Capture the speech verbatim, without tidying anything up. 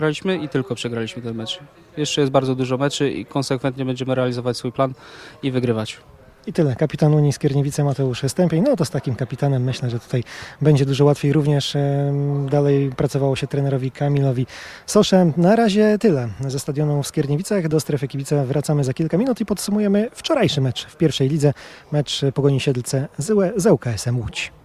Graliśmy i tylko przegraliśmy ten mecz. Jeszcze jest bardzo dużo meczy i konsekwentnie będziemy realizować swój plan i wygrywać. I tyle. Kapitan Unii Skierniewice Mateusz Stępień. No to z takim kapitanem myślę, że tutaj będzie dużo łatwiej. Również e, dalej pracowało się trenerowi Kamilowi Sosze. Na razie tyle. Ze stadionu w Skierniewicach do strefy kibica wracamy za kilka minut i podsumujemy wczorajszy mecz w pierwszej lidze. Mecz Pogoni Siedlce z ŁKS-em Łódź.